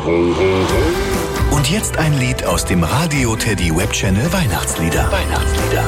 Und jetzt ein Lied aus dem Radio Teddy Web Channel Weihnachtslieder.